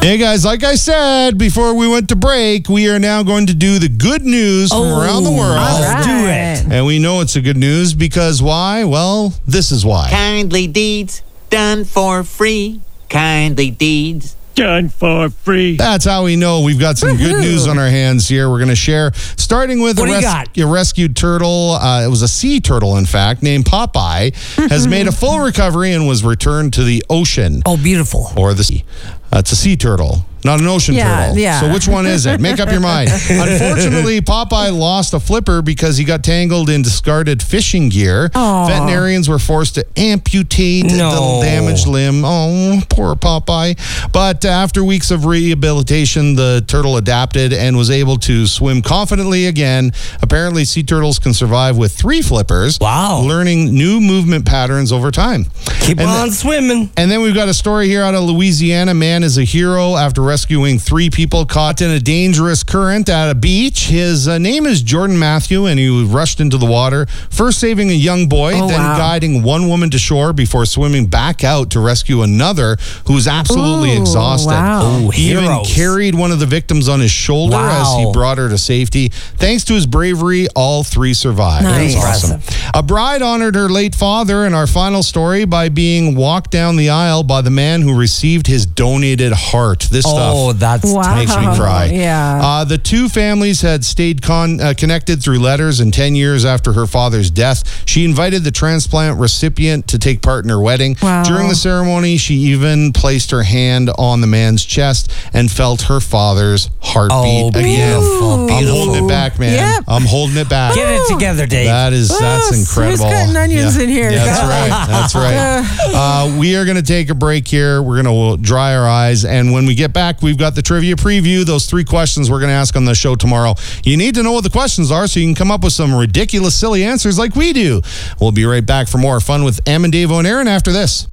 Hey guys, like I said before we went to break, we are now going to do the good news from around the world. Let's do it. And we know it's a good news because why? Well, this is why. Kindly deeds done for free. Kindly deeds Done for free. That's how we know we've got some good news on our hands here. We're going to share, starting with a rescued turtle. It was a sea turtle, in fact, named Popeye, has made a full recovery and was returned to the ocean. Oh, beautiful. Or the sea. It's a sea turtle, not an ocean turtle. Yeah. So which one is it? Make up your mind. Unfortunately, Popeye lost a flipper because he got tangled in discarded fishing gear. Aww. Veterinarians were forced to amputate the damaged limb. Oh, poor Popeye. But after weeks of rehabilitation, the turtle adapted and was able to swim confidently again. Apparently, sea turtles can survive with 3 flippers. Wow. Learning new movement patterns over time. Keep on swimming. And then we've got a story here out of Louisiana. Man is a hero after rescuing 3 people caught in a dangerous current at a beach. His name is Jordan Matthew, and he rushed into the water, first saving a young boy, guiding one woman to shore before swimming back out to rescue another who was absolutely exhausted. Wow. He even carried one of the victims on his shoulder as he brought her to safety. Thanks to his bravery, all 3 survived. Nice. That's awesome. A bride honored her late father in our final story by being walked down the aisle by the man who received his donated heart. This stuff makes me cry. Yeah. The 2 families had stayed connected through letters, and 10 years after her father's death, she invited the transplant recipient to take part in her wedding. Wow. During the ceremony, she even placed her hand on the man's chest and felt her father's heartbeat again. Beautiful. I'm holding it back, man. Yep. I'm holding it back. Get it together, Dave. That's incredible. Who's cutting onions in here? Yeah, that's right. That's right. We are going to take a break here. We're going to dry our eyes. And when we get back, we've got the trivia preview. Those 3 questions we're going to ask on the show tomorrow. You need to know what the questions are so you can come up with some ridiculous, silly answers like we do. We'll be right back for more fun with Em and Dave on Aaron after this.